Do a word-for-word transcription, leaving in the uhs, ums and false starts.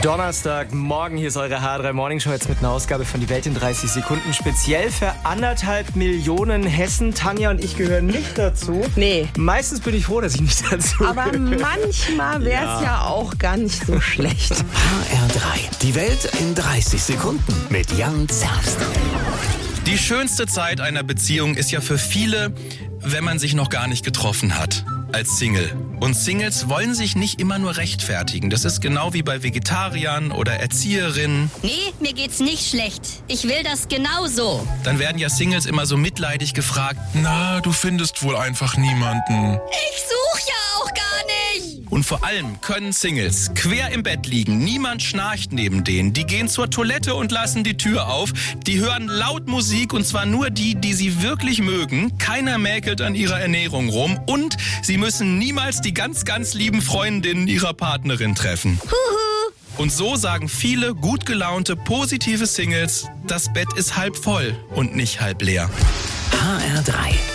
Donnerstagmorgen, hier ist eure H drei Morning Show jetzt mit einer Ausgabe von Die Welt in dreißig Sekunden. Speziell für anderthalb Millionen Hessen. Tanja und ich gehören nicht dazu. Nee. Meistens bin ich froh, dass ich nicht dazu Aber gehöre. manchmal wäre es ja. ja auch gar nicht so schlecht. H R drei. Die Welt in dreißig Sekunden mit Jan Zerbst. Die schönste Zeit einer Beziehung ist ja für viele, wenn man sich noch gar nicht getroffen hat, als Single. Und Singles wollen sich nicht immer nur rechtfertigen. Das ist genau wie bei Vegetariern oder Erzieherinnen. Nee, mir geht's nicht schlecht. Ich will das genauso. Dann werden ja Singles immer so mitleidig gefragt. Na, du findest wohl einfach niemanden. Ich such ja auch gar nicht. Und vor allem können Singles quer im Bett liegen. Niemand schnarcht neben denen. Die gehen zur Toilette und lassen die Tür auf. Die hören laut Musik und zwar nur die, die sie wirklich mögen. Keiner mäkelt an ihrer Ernährung rum. Und sie müssen niemals die ganz, ganz lieben Freundinnen ihrer Partnerin treffen. Huhu. Und so sagen viele gut gelaunte, positive Singles, das Bett ist halb voll und nicht halb leer. H R drei.